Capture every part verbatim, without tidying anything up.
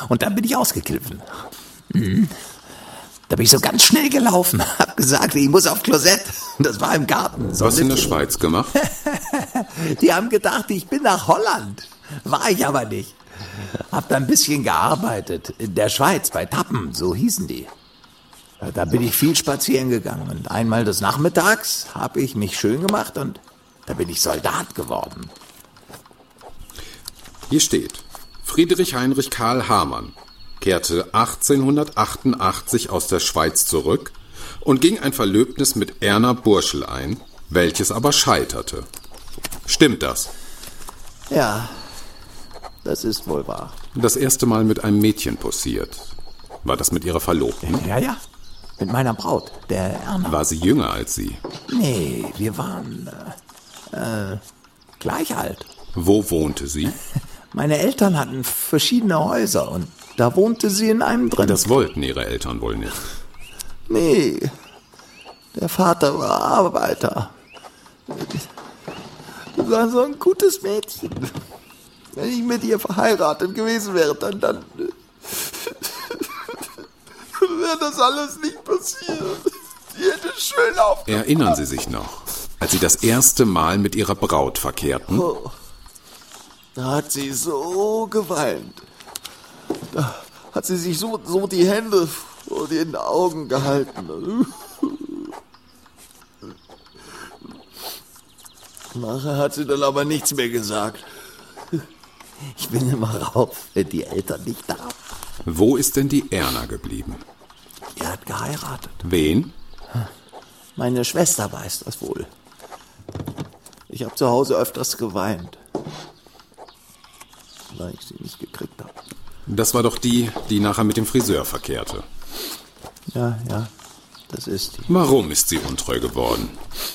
Und dann bin ich ausgekliffen. Mhm. Da bin ich so ganz schnell gelaufen, hab gesagt, ich muss auf Klosett. Das war im Garten. So Was in der Schweiz gemacht? Die haben gedacht, ich bin nach Holland. War ich aber nicht. Hab da ein bisschen gearbeitet. In der Schweiz, bei Tappen, so hießen die. Da bin ich viel spazieren gegangen. Und einmal des Nachmittags habe ich mich schön gemacht und da bin ich Soldat geworden. Hier steht, Friedrich Heinrich Karl Hamann kehrte achtzehnhundertachtundachtzig aus der Schweiz zurück und ging ein Verlöbnis mit Erna Burschel ein, welches aber scheiterte. Stimmt das? Ja, das ist wohl wahr. Das erste Mal mit einem Mädchen posiert. War das mit ihrer Verlobten? Ja, ja, mit meiner Braut, der Erna. War sie jünger als Sie? Nee, wir waren äh, äh, gleich alt. Wo wohnte sie? Meine Eltern hatten verschiedene Häuser und da wohnte sie in einem drin. Das wollten Ihre Eltern wohl nicht. Nee, der Vater war Arbeiter. Das war so ein gutes Mädchen. Wenn ich mit ihr verheiratet gewesen wäre, dann, dann wäre das alles nicht passiert. Die hätte schön aufgepasst. Erinnern Sie sich noch, als Sie das erste Mal mit Ihrer Braut verkehrten? Oh, da hat sie so geweint. Da hat sie sich so, so die Hände vor den Augen gehalten. Nachher hat sie dann aber nichts mehr gesagt. Ich bin immer rauf, wenn die Eltern nicht da sind. Wo ist denn die Erna geblieben? Die hat geheiratet. Wen? Meine Schwester weiß das wohl. Ich habe zu Hause öfters geweint, weil ich sie nicht gekriegt habe. Das war doch die, die nachher mit dem Friseur verkehrte. Ja, ja, das ist die. Warum ist sie untreu geworden?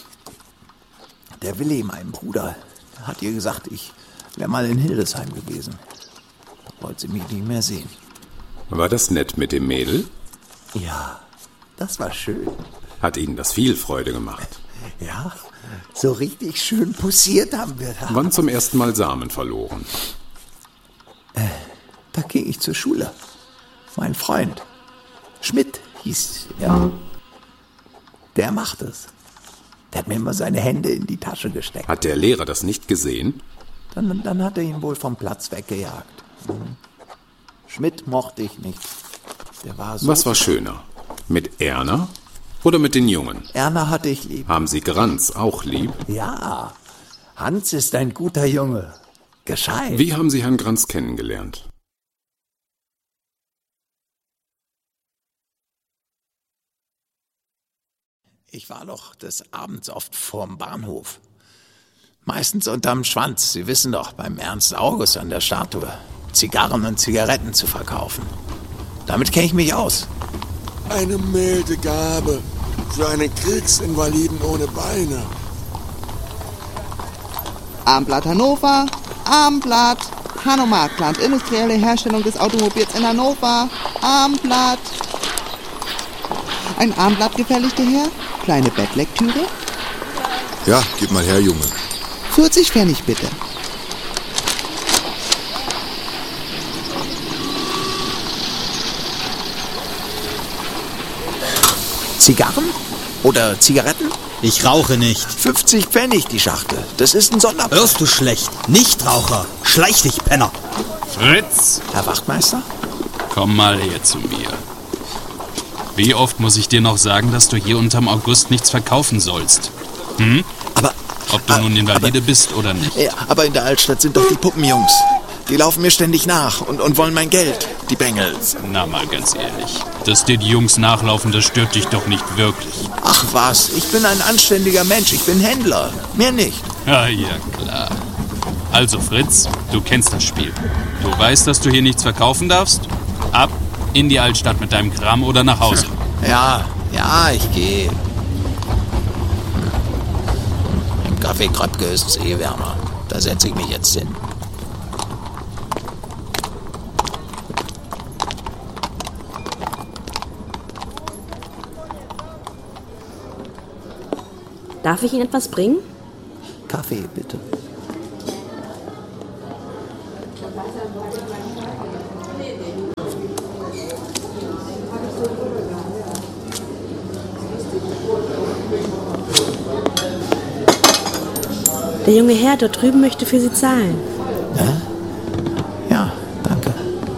Der Willi, mein Bruder, hat ihr gesagt, ich wäre mal in Hildesheim gewesen. Da wollte sie mich nicht mehr sehen. War das nett mit dem Mädel? Ja, das war schön. Hat Ihnen das viel Freude gemacht? Ja, so richtig schön poussiert haben wir da. Wann zum ersten Mal Samen verloren? Äh, da ging ich zur Schule. Mein Freund, Schmidt hieß er. Der macht es. Der hat mir immer seine Hände in die Tasche gesteckt. Hat der Lehrer das nicht gesehen? Dann, dann hat er ihn wohl vom Platz weggejagt. Mhm. Schmidt mochte ich nicht. Der war so. Was war schöner? Mit Erna oder mit den Jungen? Erna hatte ich lieb. Haben Sie Granz auch lieb? Ja, Hans ist ein guter Junge. Gescheit. Wie haben Sie Herrn Granz kennengelernt? Ich war doch des Abends oft vorm Bahnhof. Meistens unterm Schwanz, Sie wissen doch, beim Ernst August an der Statue. Zigarren und Zigaretten zu verkaufen. Damit kenne ich mich aus. Eine milde Gabe für einen Kriegsinvaliden ohne Beine. Armblatt Hannover, Armblatt, Hanomag-Plant, industrielle Herstellung des Automobils in Hannover, Armblatt. Ein Armblatt, gefälligter Herr? Kleine Bettlektüre? Ja, gib mal her, Junge. vierzig Pfennig bitte. Zigarren? Oder Zigaretten? Ich rauche nicht. fünfzig Pfennig die Schachtel. Das ist ein Sonderpreis. Hörst du schlecht? Nichtraucher. Schleich dich, Penner. Fritz, Herr Wachtmeister? komm mal her zu mir. Wie oft muss ich dir noch sagen, dass du hier unterm August nichts verkaufen sollst? Hm? Aber... Ob du nun Invalide bist oder nicht. Ja, aber in der Altstadt sind doch die Puppenjungs. Die laufen mir ständig nach und, und wollen mein Geld. Die Bengels. Na mal ganz ehrlich. Dass dir die Jungs nachlaufen, das stört dich doch nicht wirklich. Ach was, ich bin ein anständiger Mensch. Ich bin Händler. Mehr nicht. Ja, ja, klar. Also Fritz, du kennst das Spiel. Du weißt, dass du hier nichts verkaufen darfst? Ab in die Altstadt mit deinem Kram oder nach Hause. Ja, ja, ich gehe. Im Café Kröpke ist es eh wärmer. Da setze ich mich jetzt hin. Darf ich Ihnen etwas bringen? Kaffee, bitte. Der junge Herr dort drüben möchte für Sie zahlen. Ja? Ja, danke.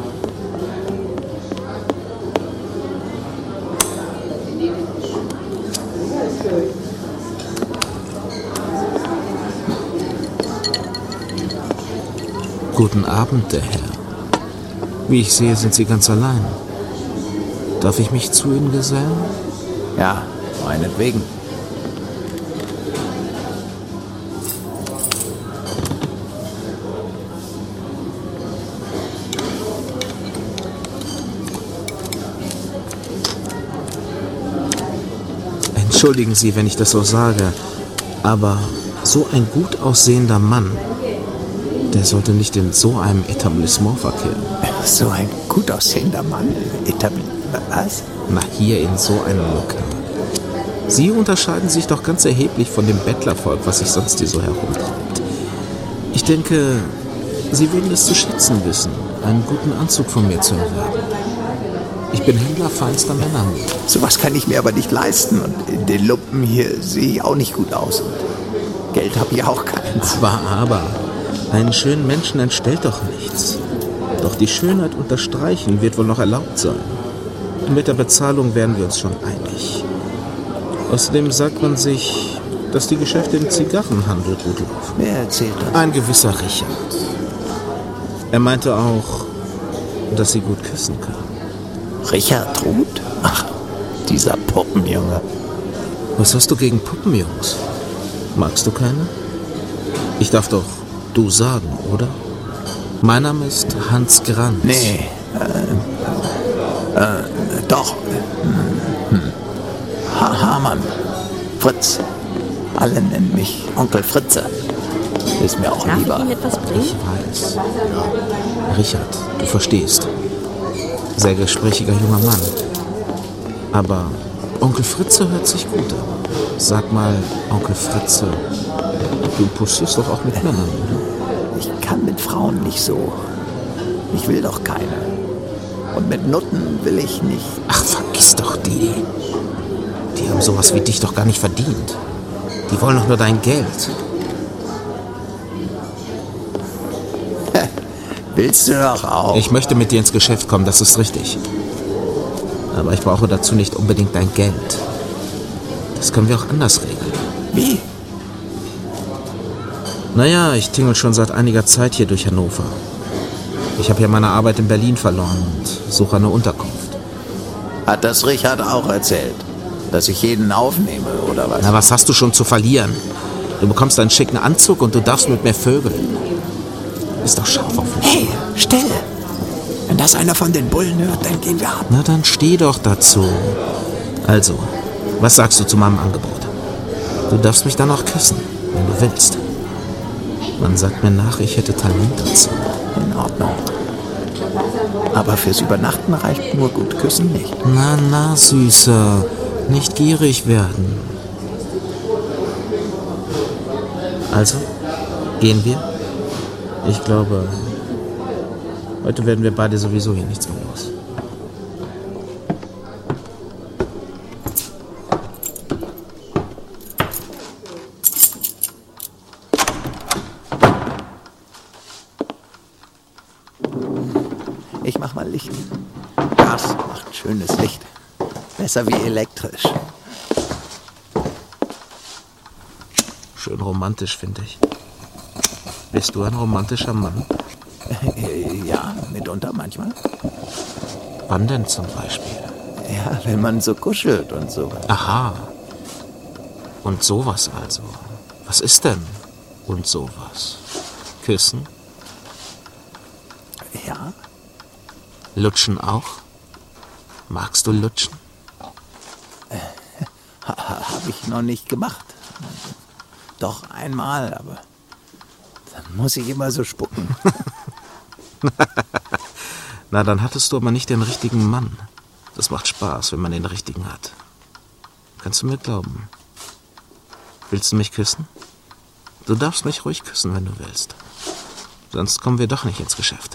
Guten Abend, der Herr. Wie ich sehe, sind Sie ganz allein. Darf ich mich zu Ihnen gesellen? Ja, meinetwegen. Entschuldigen Sie, wenn ich das so sage, aber so ein gut aussehender Mann, der sollte nicht in so einem Etablissement verkehren. So ein gut aussehender Mann. Etabli... Was? Na, hier in so einem Lokal. Sie unterscheiden sich doch ganz erheblich von dem Bettlervolk, was sich sonst hier so herumtreibt. Ich denke, Sie würden es zu schätzen wissen, einen guten Anzug von mir zu erwerben. Ich bin Händler feinster Männer. Sowas kann ich mir aber nicht leisten. Und in den Lumpen hier sehe ich auch nicht gut aus. Und Geld habe ich auch keins. Aber, aber, einen schönen Menschen entstellt doch nichts. Doch die Schönheit unterstreichen wird wohl noch erlaubt sein. Mit der Bezahlung wären wir uns schon einig. Außerdem sagt man sich, dass die Geschäfte im Zigarrenhandel gut laufen. Wer erzählt das? Ein gewisser Richard. Er meinte auch, dass Sie gut küssen können. Richard Ruth? Ach, dieser Puppenjunge. Was hast du gegen Puppenjungs? Magst du keine? Ich darf doch du sagen, oder? Mein Name ist Hans Granz. Nee, äh, äh, doch. Hm. Ha Hamann. Fritz. Alle nennen mich Onkel Fritze. Ist mir auch Darf lieber. ich Ihnen etwas bringen? Ich weiß. Richard, du verstehst. Sehr gesprächiger junger Mann. Aber Onkel Fritze hört sich gut an. Sag mal, Onkel Fritze, du pussierst doch auch mit Männern, oder? Ich kann mit Frauen nicht so. Ich will doch keine. Und mit Nutten will ich nicht. Ach, vergiss doch die. Die haben sowas wie dich doch gar nicht verdient. Die wollen doch nur dein Geld. Willst du doch auch? Ich möchte mit dir ins Geschäft kommen, das ist richtig. Aber ich brauche dazu nicht unbedingt dein Geld. Das können wir auch anders regeln. Wie? Naja, ich tingel schon seit einiger Zeit hier durch Hannover. Ich habe ja meine Arbeit in Berlin verloren und suche eine Unterkunft. Hat das Richard auch erzählt? Dass ich jeden aufnehme, oder was? Na, was hast du schon zu verlieren? Du bekommst einen schicken Anzug und du darfst mit mir vögeln. Ist doch scharf auf mich. Hey, still! Wenn das einer von den Bullen hört, dann gehen wir ab. Na, dann steh doch dazu. Also, was sagst du zu meinem Angebot? Du darfst mich dann auch küssen, wenn du willst. Man sagt mir nach, ich hätte Talent dazu. In Ordnung. Aber fürs Übernachten reicht nur gut küssen nicht. Na, na, Süßer. Nicht gierig werden. Also, gehen wir? Ich glaube, heute werden wir beide sowieso hier nichts mehr los. Ich mach mal Licht. Das macht schönes Licht. Besser wie elektrisch. Schön romantisch, finde ich. Bist du ein romantischer Mann? Ja, mitunter manchmal. Wann denn zum Beispiel? Ja, wenn man so kuschelt und so. Aha. Und sowas also. Was ist denn und sowas? Küssen? Ja, Lutschen auch? Magst du lutschen? ha, habe ich noch nicht gemacht. Doch einmal, aber dann muss ich immer so spucken. Na, dann hattest du aber nicht den richtigen Mann. Das macht Spaß, wenn man den richtigen hat. Kannst du mir glauben? Willst du mich küssen? Du darfst mich ruhig küssen, wenn du willst. Sonst kommen wir doch nicht ins Geschäft.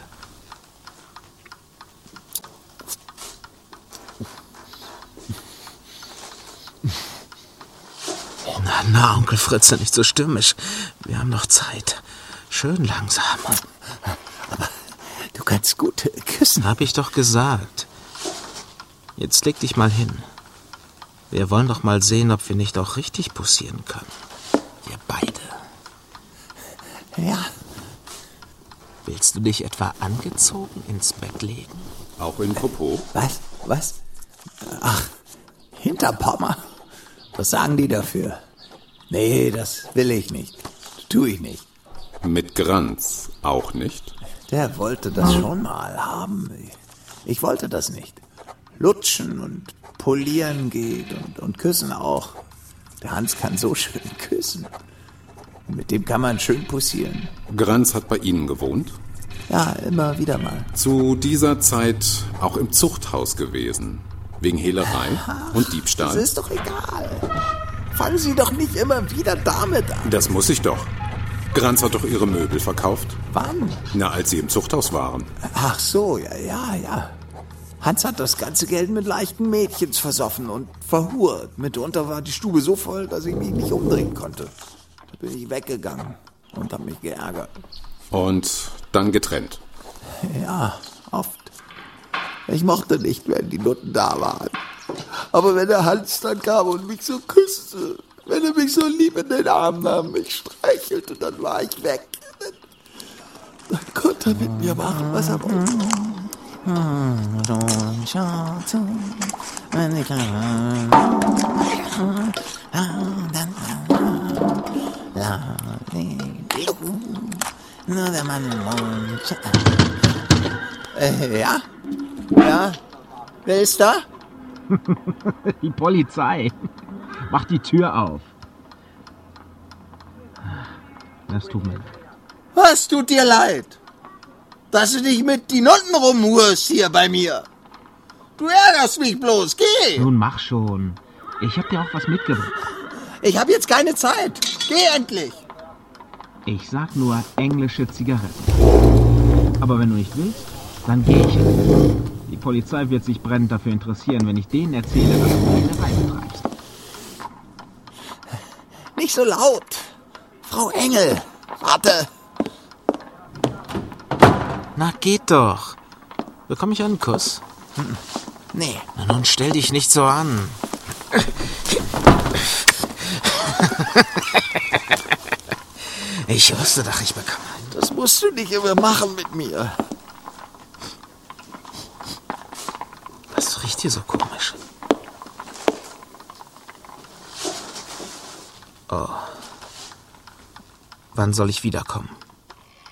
Na Na, Onkel Fritz, sei nicht so stürmisch. Wir haben noch Zeit. Schön langsam. Aber du kannst gut küssen. Hab ich doch gesagt. Jetzt leg dich mal hin. Wir wollen doch mal sehen, ob wir nicht auch richtig pussieren können. Wir beide. Ja. Willst du dich etwa angezogen ins Bett legen? Auch in Popo? Was? Was? Ach, Hinterpommer. Was sagen die dafür? Nee, das will ich nicht. Tu ich nicht. Mit Granz auch nicht? Der wollte das schon mal haben. Ich, ich wollte das nicht. Lutschen und polieren geht und, und küssen auch. Der Hans kann so schön küssen. Mit dem kann man schön pussieren. Granz hat bei Ihnen gewohnt? Ja, immer wieder mal. Zu dieser Zeit auch im Zuchthaus gewesen. Wegen Hehlerei Ach, und Diebstahl. Das ist doch egal. Fangen Sie doch nicht immer wieder damit an. Das muss ich doch. Granz hat doch Ihre Möbel verkauft. Wann? Na, als Sie im Zuchthaus waren. Ach so, ja, ja, ja. Hans hat das ganze Geld mit leichten Mädchens versoffen und verhurt. Mitunter war die Stube so voll, dass ich mich nicht umdrehen konnte. Da bin ich weggegangen und hab mich geärgert. Und dann getrennt. Ja, oft. Ich mochte nicht, wenn die Nutten da waren. Aber wenn der Hans dann kam und mich so küsste, wenn er mich so lieb in den Arm nahm, mich streichelte, dann war ich weg. Dann konnte er mit mir machen, was er wollte. Äh, ja? Ja? Wer ist da? Die Polizei. Mach die Tür auf. Das tut mir leid. Was tut dir leid? Dass du dich mit die Nutten rumhurst hier bei mir. Du ärgerst mich bloß. Geh! Nun mach schon. Ich hab dir auch was mitgebracht. Ich hab jetzt keine Zeit. Geh endlich! Ich sag nur englische Zigaretten. Aber wenn du nicht willst, dann geh ich. Die Polizei wird sich brennend dafür interessieren, wenn ich denen erzähle, dass du Hehlerei betreibst. Nicht so laut. Frau Engel, warte. Na, geht doch. Bekomme ich einen Kuss? Hm, nee. Na nun, stell dich nicht so an. Ich wusste doch, ich bekomme einen. Das musst du nicht immer machen mit mir. Was riecht hier so komisch? Oh. Wann soll ich wiederkommen?